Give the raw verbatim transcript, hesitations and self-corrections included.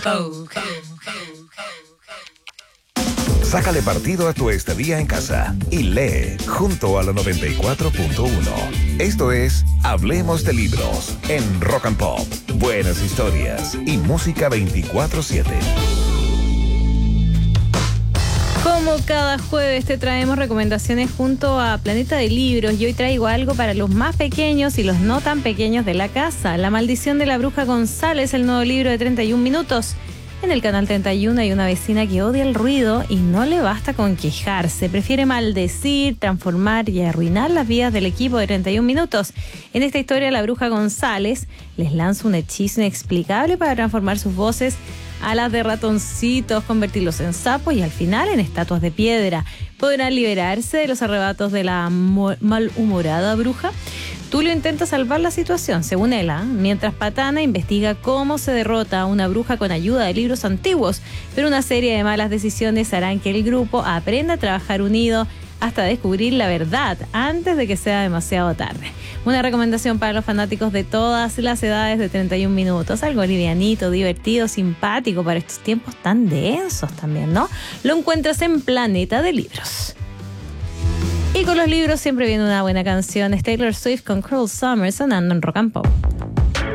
Sácale partido a tu estadía en casa y lee junto a la noventa y cuatro punto uno. Esto es Hablemos de Libros en Rock and Pop. Buenas historias y música veinticuatro siete. Como cada jueves te traemos recomendaciones junto a Planeta de Libros y hoy traigo algo para los más pequeños y los no tan pequeños de la casa. La maldición de la bruja González, el nuevo libro de treinta y un minutos. En el canal treinta y uno hay una vecina que odia el ruido y no le basta con quejarse. Prefiere maldecir, transformar y arruinar las vidas del equipo de treinta y un minutos. En esta historia, la bruja González les lanza un hechizo inexplicable para transformar sus voces a las de ratoncitos, convertirlos en sapos y al final en estatuas de piedra. ¿Podrán liberarse de los arrebatos de la malhumorada bruja? Tulio intenta salvar la situación, según ella, mientras Patana investiga cómo se derrota a una bruja con ayuda de libros antiguos, pero una serie de malas decisiones harán que el grupo aprenda a trabajar unido hasta descubrir la verdad antes de que sea demasiado tarde. Una recomendación para los fanáticos de todas las edades de treinta y un minutos, algo livianito, divertido, simpático para estos tiempos tan densos también, ¿no? Lo encuentras en Planeta de Libros. Y con los libros siempre viene una buena canción. Es Taylor Swift con Cruel Summer sonando en Rock and Pop.